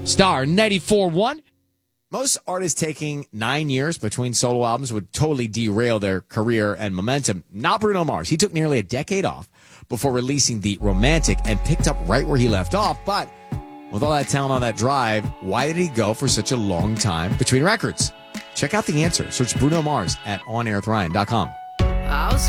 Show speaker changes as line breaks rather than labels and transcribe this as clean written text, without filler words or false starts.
Star 94.1. Most artists taking 9 years between solo albums would totally derail their career and momentum. Not Bruno Mars. He took nearly a decade off before releasing The Romantic and picked up right where he left off. But with all that talent on that drive, why did he go for such a long time between records? Check out the answer. Search Bruno Mars at onairwithryan.com.
I was